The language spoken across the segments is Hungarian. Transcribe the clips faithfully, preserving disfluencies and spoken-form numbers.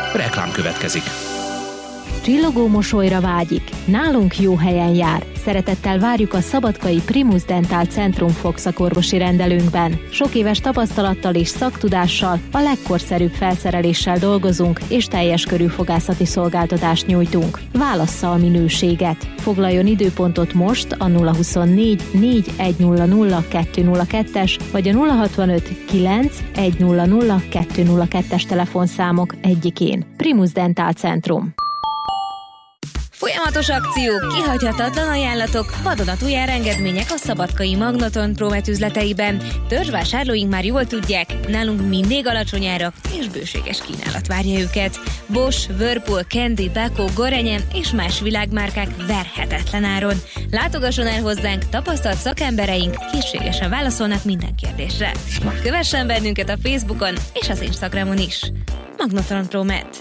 Reklám következik. Csillogó mosolyra vágyik, nálunk jó helyen jár. Szeretettel várjuk a szabadkai Primus Dental Centrum fogszakorvosi rendelőnkben. Sok éves tapasztalattal és szaktudással, a legkorszerűbb felszereléssel dolgozunk, és teljes körű fogászati szolgáltatást nyújtunk. Válassza a minőséget. Foglaljon időpontot most a nulla huszonnégy négy egy nulla nulla kettő nulla kettes vagy a nulla hatvanöt kilenc egy nulla nulla kettő nulla kettes telefonszámok egyikén. Primus Dental Centrum. Folyamatos akciók, kihagyhatatlan ajánlatok, vadonatúj árengedmények a szabadkai Magnaton Promet üzleteiben. Törzsvásárlóink már jól tudják, nálunk mindig alacsony árak és bőséges kínálat várja őket. Bosch, Whirlpool, Candy, Beko, Gorenje és más világmárkák verhetetlen áron. Látogasson el hozzánk, tapasztalt szakembereink készségesen válaszolnak minden kérdésre. Kövessen bennünket a Facebookon és az Instagramon is. Magnaton Promet.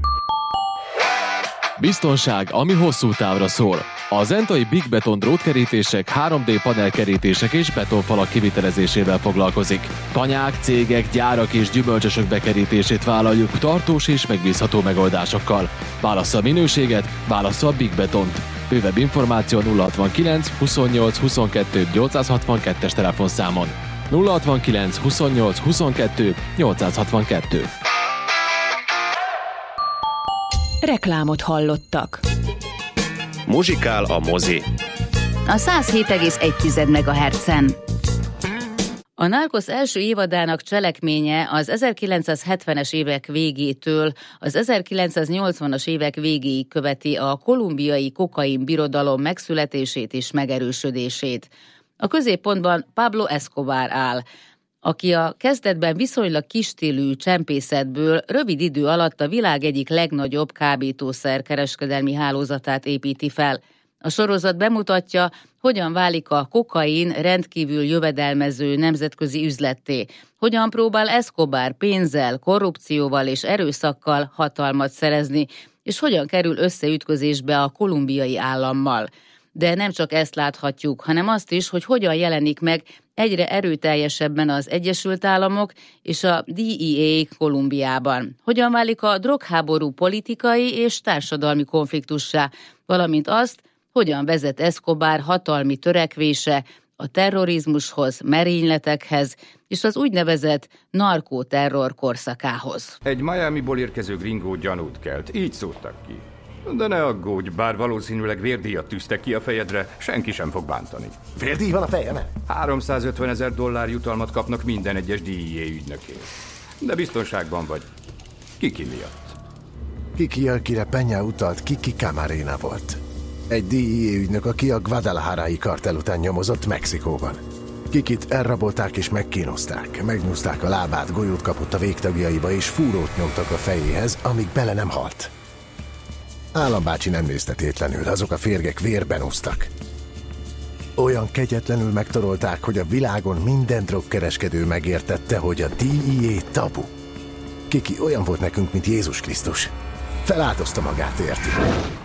Biztonság, ami hosszú távra szól. A zentai Big Beton drótkerítések, három dé panelkerítések és betonfalak kivitelezésével foglalkozik. Tanyák, cégek, gyárak és gyümölcsösök bekerítését vállaljuk tartós és megbízható megoldásokkal. Válassza a minőséget, válassza a Big Betont. Bővebb információ nulla hatvankilenc huszonnyolc huszonkettő nyolcszázhatvankettes telefonszámon. nulla hatvankilenc huszonnyolc huszonkettő nyolcszázhatvankettő. Reklámot hallottak. Muzsikál a mozi. A száz hét egész egy megahertzen. A Narcos első évadának cselekménye az ezerkilencszázhetvenes évek végétől az ezerkilencszáznyolcvanas évek végéig követi a kolumbiai kokain birodalom megszületését és megerősödését. A középpontban Pablo Escobar áll, aki a kezdetben viszonylag kisstílű csempészetből rövid idő alatt a világ egyik legnagyobb kábítószer kereskedelmi hálózatát építi fel. A sorozat bemutatja, hogyan válik a kokain rendkívül jövedelmező nemzetközi üzletté, hogyan próbál Escobar pénzzel, korrupcióval és erőszakkal hatalmat szerezni, és hogyan kerül összeütközésbe a kolumbiai állammal. De nem csak ezt láthatjuk, hanem azt is, hogy hogyan jelenik meg egyre erőteljesebben az Egyesült Államok és a dé e á Kolumbiában. Hogyan válik a drogháború politikai és társadalmi konfliktussá, valamint azt, hogyan vezet Escobar hatalmi törekvése a terrorizmushoz, merényletekhez és az úgynevezett narkóterror korszakához. Egy Miamiból érkező gringó gyanút kelt, így szúrtak ki. De ne aggódj, bár valószínűleg vérdíjat tűztek ki a fejedre, senki sem fog bántani. Vérdíj van a fejemen? háromszázötven ezer dollár jutalmat kapnak minden egyes dé e á ügynökért. De biztonságban vagy. Kiki miatt. Kiki, akire Peña utalt, Kiki Camarena volt. Egy dé e á ügynök, aki a Guadalajara-i kartel után nyomozott Mexikóban. Kikit elrabolták és megkínozták. Megnyúzták a lábát, golyót kapott a végtagjaiba és fúrót nyomtak a fejéhez, amíg bele nem halt. Állambácsi nem nézte tétlenül, azok a férgek vérben úsztak. Olyan kegyetlenül megtorolták, hogy a világon minden drogkereskedő megértette, hogy a dé e á tabu. Kiki olyan volt nekünk, mint Jézus Krisztus. Feláldozta magát értünk.